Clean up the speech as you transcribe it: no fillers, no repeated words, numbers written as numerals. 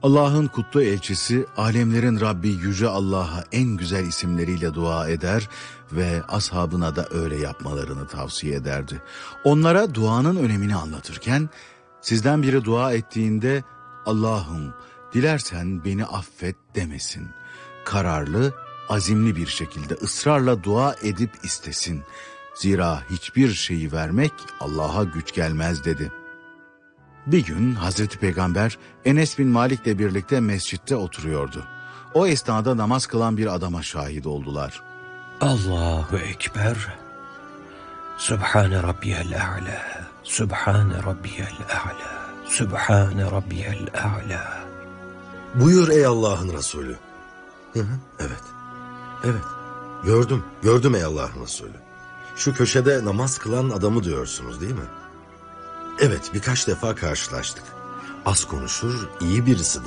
Allah'ın kutlu elçisi, alemlerin Rabbi Yüce Allah'a en güzel isimleriyle dua eder ve ashabına da öyle yapmalarını tavsiye ederdi. Onlara duanın önemini anlatırken, sizden biri dua ettiğinde, Allah'ım dilersen beni affet demesin. Kararlı, azimli bir şekilde ısrarla dua edip istesin. Zira hiçbir şeyi vermek Allah'a güç gelmez dedi. Bir gün Hazreti Peygamber Enes bin Malik'le birlikte mescitte oturuyordu. O esnada namaz kılan bir adama şahit oldular. Allahu Ekber. Sübhane Rabbiyel A'la. Sübhane Rabbiyel A'la. Sübhane Rabbiyel A'la. Buyur ey Allah'ın Resulü. Evet. Evet. Gördüm ey Allah'ın Resulü. Şu köşede namaz kılan adamı diyorsunuz değil mi? Evet, birkaç defa karşılaştık. Az konuşur, iyi birisidir.